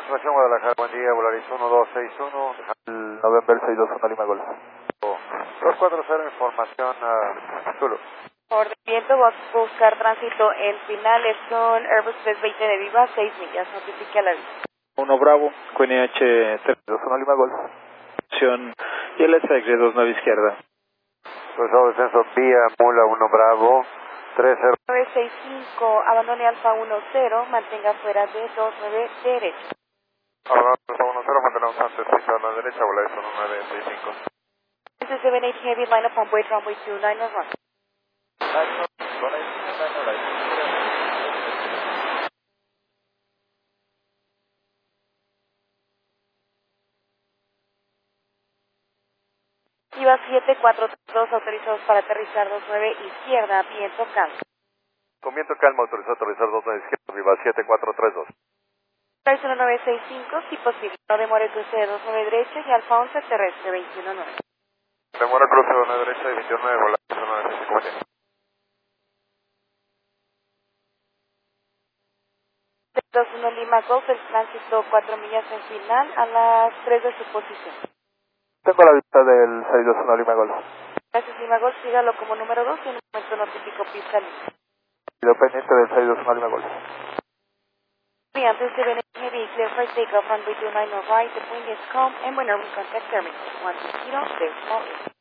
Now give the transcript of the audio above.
Aproximación Guadalajara, buen día, Volaris 1261, El November 621 Lima Golf. 240, información Zulu. Por de viento, buscar tránsito en finales con Airbus 320 de Viva, 6 millas, notifique a la vista. 1 Bravo, QNH 321 Lima Golf. Opción y el SX 29 izquierda. Cruzado descenso vía Mula 1 Bravo, 30. 965, abandone Alfa 10, mantenga fuera de 29 derecho. Ahora, Alfa 10, mantenemos antes, pista a la derecha, Volaris 1965. This is 78 Heavy, line up on Boyd runway 29 run. Iba 742, autorizados para aterrizar 29 izquierda, viento calmo. Con viento calmo, autorizado a aterrizar 29 izquierda, Viva 7432. Price 1965, si posible, no demore cruce de 29 derecho y Alfa 11 terrestre 219. Demora cruce de 9 derecha y 29, Volaris 1965. 21 Lima Golf, el tránsito 4 millas en final a las 3 de su posición. Tengo la vista del 621 Lima Golf. Gracias Lima Golf, sígalo como número 2 y en un momento notifico pista lista. Quedo pendiente del 621 Lima Golf. Antes de venir heavy, clear for takeoff, runway 29 right, the wind is calm, and whenever we contact terminal 120, there's no